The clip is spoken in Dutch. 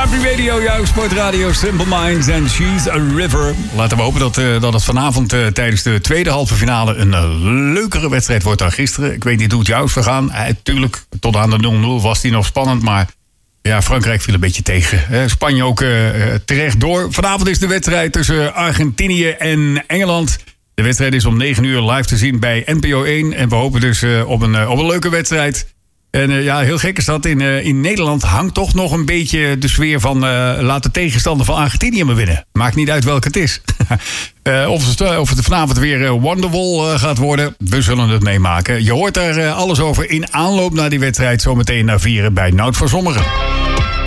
Country Radio, jouw sportradio, Simple Minds en She's a River. Laten we hopen dat het vanavond tijdens de tweede halve finale een leukere wedstrijd wordt dan gisteren. Ik weet niet hoe het jou is vergaan. Tuurlijk, tot aan de 0-0 was die nog spannend, maar ja, Frankrijk viel een beetje tegen. Spanje ook terecht door. Vanavond is de wedstrijd tussen Argentinië en Engeland. De wedstrijd is om 9 uur live te zien bij NPO 1. En we hopen dus op een leuke wedstrijd. En heel gek is dat. In Nederland hangt toch nog een beetje de sfeer van laat de tegenstander van Argentinië maar winnen. Maakt niet uit welke het is. Of het vanavond weer Wonderwall gaat worden. We zullen het meemaken. Je hoort daar alles over in aanloop naar die wedstrijd. Zometeen naar 4 bij Nout voor Sommigen.